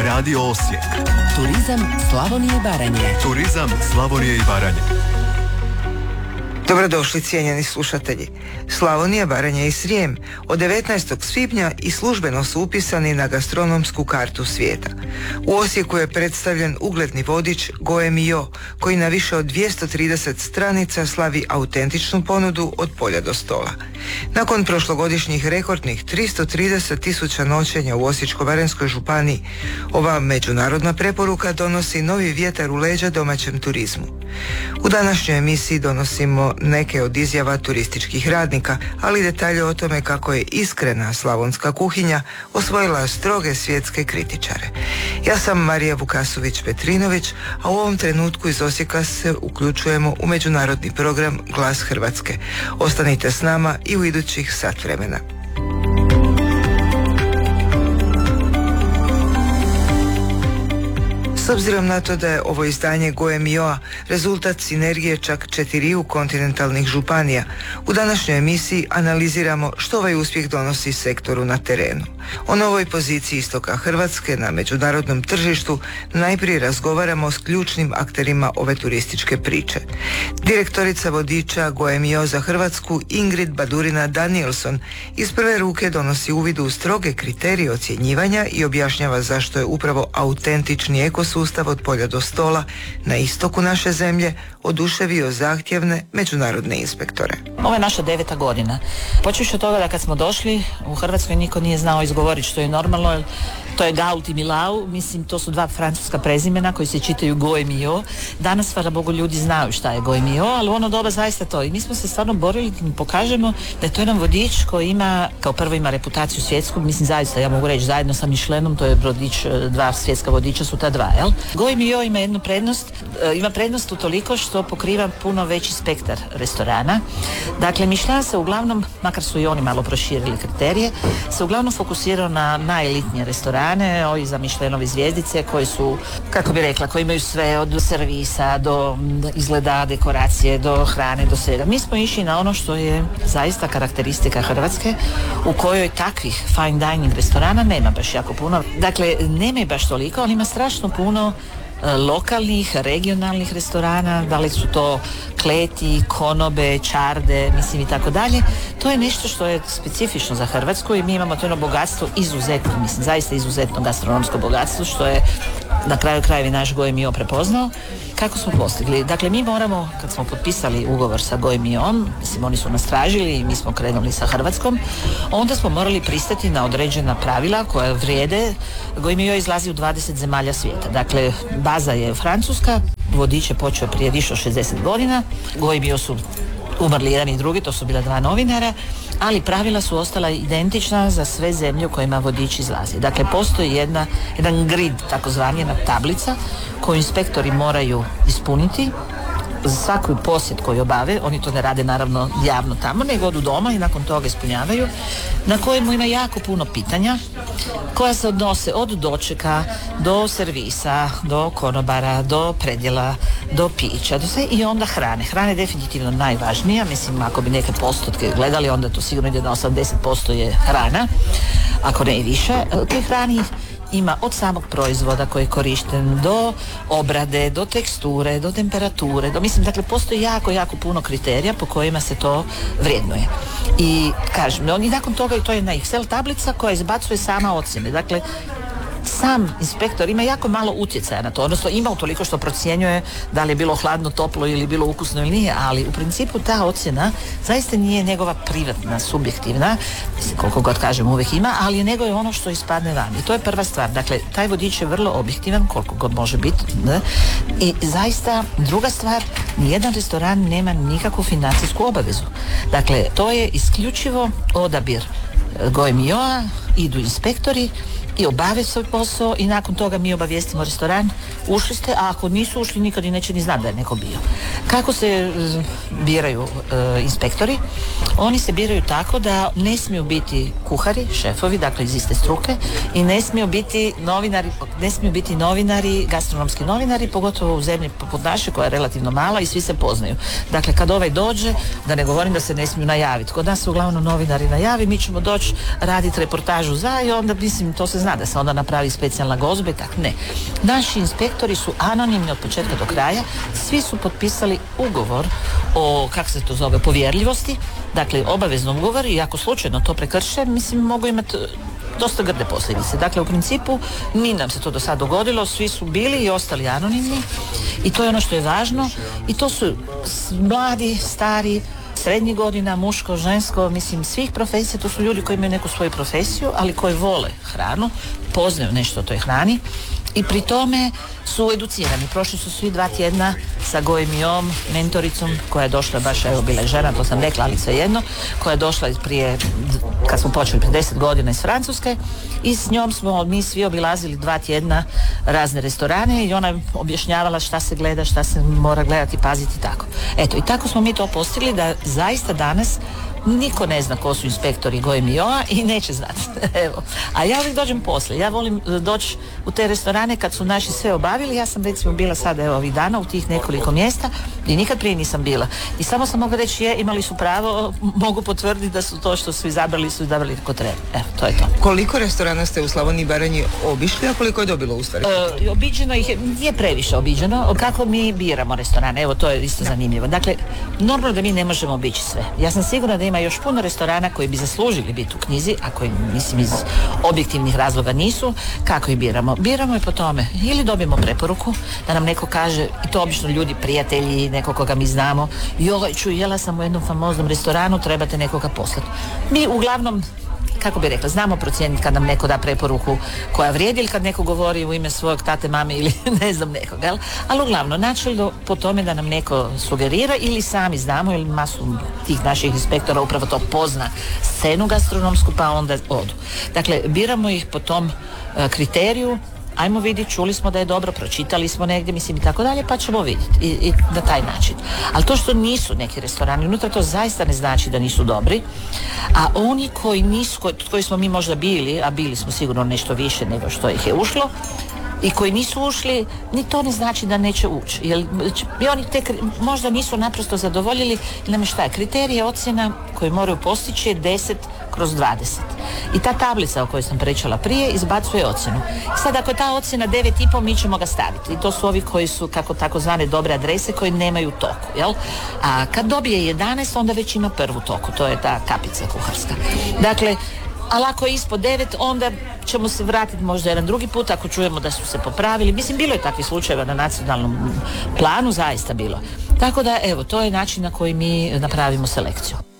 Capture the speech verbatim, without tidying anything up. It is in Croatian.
Radio Osijek. Turizam Slavonije i Baranje. Turizam Slavonije i Baranje. Dobrodošli cijenjeni slušatelji. Slavonija, Baranja i Srijem od devetnaestog svibnja i službeno su upisani na gastronomsku kartu svijeta. U Osijeku je predstavljen ugledni vodič Goe Mio, koji na više od dvjesto trideset stranica slavi autentičnu ponudu od polja do stola. Nakon prošlogodišnjih rekordnih tristo trideset tisuća noćenja u Osječko-baranjskoj županiji, ova međunarodna preporuka donosi novi vjetar u leđa domaćem turizmu. U današnjoj emisiji donosimo neke od izjava turističkih radnika, ali detalje o tome kako je iskrena slavonska kuhinja osvojila stroge svjetske kritičare. Ja sam Marija Vukasović-Petrinović, a u ovom trenutku iz Osijeka se uključujemo u međunarodni program Glas Hrvatske. Ostanite s nama i u idućih sat vremena. S obzirom na to da je ovo izdanje Goe Mioa rezultat sinergije čak četiriju kontinentalnih županija, u današnjoj emisiji analiziramo što ovaj uspjeh donosi sektoru na terenu. O novoj poziciji istoka Hrvatske na međunarodnom tržištu najprije razgovaramo s ključnim akterima ove turističke priče. Direktorica vodiča Goe Mio za Hrvatsku Ingrid Badurina Danielson iz prve ruke donosi uvid u stroge kriterije ocjenjivanja i objašnjava zašto je upravo autentični ekosustav sustav od polja do stola na istoku naše zemlje oduševio zahtjevne međunarodne inspektore. Ovo je naša deveta godina. Počevši od toga da kad smo došli u Hrvatskoj niko nije znao izgovoriti što je normalno. To je Gault i Milau, mislim to su dva francuska prezimena koji se čitaju Goe Mio. Danas, hvala Bogu, ljudi znaju šta je Goe Mio, ali u ono doba zaista to. I mi smo se stvarno borili da mi pokažemo da je to jedan vodič koji ima, kao prvo ima reputaciju svjetsku, mislim zaista, ja mogu reći zajedno sa Michelinom, to je vodič, dva svjetska vodiča su ta dva, jel? Goe Mio ima jednu prednost, ima prednost u toliko što pokriva puno veći spektar restorana. Dakle, Michelin se uglavnom, makar su i oni malo proširili kriterije, se uglavnom fokusirao na najelitnije restorane, ovi za Michelinove zvjezdice koji su, kako bi rekla, koji imaju sve od servisa do izgleda, dekoracije, do hrane, do svega. Mi smo išli na ono što je zaista karakteristika Hrvatske, u kojoj takvih fine dining restorana nema baš jako puno. Dakle, nema baš toliko, ali ima strašno puno lokalnih, regionalnih restorana, da li su to kleti, konobe, čarde, mislim i tako dalje. To je nešto što je specifično za Hrvatsku i mi imamo to jedno bogatstvo izuzetno, mislim, zaista izuzetno gastronomsko bogatstvo, što je na kraju krajevi naš Goe Mio prepoznao. Kako smo postigli? Dakle, mi moramo, kad smo potpisali ugovor sa Goe Miom, mislim, oni su nas tražili i mi smo krenuli sa Hrvatskom, onda smo morali pristati na određena pravila koja vrijede. Goe Mio izlazi u dvadeset zemalja svijeta. Dakle, baza je Francuska, vodič je počeo prije više od šezdeset godina, Goe Mio su umrli jedan i drugi, to su bila dva novinara, ali pravila su ostala identična za sve zemlje u kojima vodič izlazi. Dakle, postoji jedna, jedan grid, takozvani jedna tablica koju inspektori moraju ispuniti za svaku posjet koju obave. Oni to ne rade naravno javno tamo, nego odu doma i nakon toga ispunjavaju, na kojemu ima jako puno pitanja koja se odnose od dočeka do servisa, do konobara, do predjela, do pića, do sve, i onda hrane. Hrana je definitivno najvažnija, mislim, ako bi neke postotke gledali, onda to sigurno ide na osamdeset posto je hrana, ako ne i više. Toj hrani ima od samog proizvoda koji je korišten do obrade, do teksture, do temperature, do, mislim, dakle, postoji jako, jako puno kriterija po kojima se to vrijednuje. I kažem, oni nakon toga, i to je jedna Excel tablica koja izbacuje sama ocjene. Dakle, sam inspektor ima jako malo utjecaja na to, odnosno ima utoliko što procjenjuje da li je bilo hladno, toplo ili bilo ukusno ili nije, ali u principu ta ocjena zaista nije njegova privatna, subjektivna, mislim, koliko god kažem uvijek ima, ali nego je ono što ispadne van. I to je prva stvar. Dakle, taj vodič je vrlo objektivan, koliko god može biti, ne? I zaista, druga stvar, nijedan restoran nema nikakvu financijsku obavezu. Dakle, to je isključivo odabir Goe Mioa, idu inspektori i obave svoj posao i nakon toga mi obavijestimo restoran, ušli ste, a ako nisu ušli nikad i neće ni znati da je neko bio. Kako se uh, biraju uh, inspektori? Oni se biraju tako da ne smiju biti kuhari, šefovi, dakle iz iste struke, i ne smiju biti novinari, ne smiju biti novinari, gastronomski novinari, pogotovo u zemlji poput naše koja je relativno mala i svi se poznaju. Dakle, kad ovaj dođe, da ne govorim da se ne smiju najaviti. Kod nas su uglavnom novinari najavi, mi ćemo doći raditi reportažu za, i onda, mislim, to se zna zna da se onda napravi specijalna gozba i tak. Ne. Naši inspektori su anonimni od početka do kraja, svi su potpisali ugovor o, kako se to zove, povjerljivosti, dakle obavezno ugovor i ako slučajno to prekrše, mislim mogu imati dosta grde posljedice. Dakle, u principu nije nam se to do sad dogodilo, svi su bili i ostali anonimni i to je ono što je važno i to su mladi, stari, srednjih godina, muško, žensko, mislim svih profesija, to su ljudi koji imaju neku svoju profesiju, ali koji vole hranu, poznaju nešto o toj hrani i pri tome su educirani. Prošli su svi dva tjedna sa Goemijom, mentoricom koja je došla, baš evo bila je žena, to sam rekla, ali svejedno, koja je došla prije, kad smo počeli prije deset godina iz Francuske i s njom smo mi svi obilazili dva tjedna razne restorane i ona je objašnjavala šta se gleda, šta se mora gledati, paziti, tako. Eto, i tako smo mi to postigli da zaista danas niko ne zna ko su inspektori Goemija i neće znati. Evo. A ja uvijek dođem poslije. Ja volim doći u te restorane kad su naši sve obavili. Ja sam recimo bila sada evo ovih dana u tih nekoliko mjesta i nikad prije nisam bila. I samo sam mogla reći je, imali su pravo, mogu potvrditi da su to što su izabrali, su izabrali kako treba. Evo, to je to. Koliko restorana ste u Slavoniji i Baranji obišli, a koliko je dobilo u stvari? E, obiđeno ih je, nije previše obiđeno. Kako mi biramo restorane? Evo, to je isto zanimljivo. Dakle, normalno da mi ne možemo obići sve. Ja sam sigurna da ima još puno restorana koji bi zaslužili biti u knjizi, a koji, mislim, iz objektivnih razloga nisu. Kako ih biramo? Biramo je po tome. Ili dobijemo preporuku da nam neko kaže, i to obično ljudi, prijatelji, neko koga mi znamo, joj, čuj, jela sam u jednom famoznom restoranu, trebate nekoga poslati. Mi uglavnom, kako bi rekla, znamo procijeniti kad nam neko da preporuku koja vrijedi ili kad neko govori u ime svojeg tate, mame ili ne znam nekoga, jel? Ali uglavnom, načelno po tome da nam neko sugerira ili sami znamo, ili masu tih naših inspektora upravo to pozna scenu gastronomsku, pa onda odu. Dakle, biramo ih po tom uh, kriteriju, ajmo vidjeti, čuli smo da je dobro, pročitali smo negdje, mislim i tako dalje, pa ćemo vidjeti i, i na taj način. Ali to što nisu neki restorani unutra, to zaista ne znači da nisu dobri, a oni koji nisu, koji, koji smo mi možda bili, a bili smo sigurno nešto više nego što ih je ušlo, i koji nisu ušli, ni to ne znači da neće ući. Jer i oni te, možda nisu naprosto zadovoljili, ili nam je šta je, kriterije ocjena koje moraju postići je deset kroz dvadeset. I ta tablica o kojoj sam pričala prije izbacuje ocjenu. Sad ako je ta ocjena devet i pol, mi ćemo ga staviti. I to su ovi koji su kako takozvane dobre adrese koji nemaju toku, jel? A kad dobije jedanaest, onda već ima prvu toku. To je ta kapica kuharska. Dakle, ali ako je ispod devet, onda ćemo se vratiti možda jedan drugi put ako čujemo da su se popravili. Mislim, bilo je takvih slučajeva na nacionalnom planu, zaista bilo. Tako da, evo, to je način na koji mi napravimo selekciju.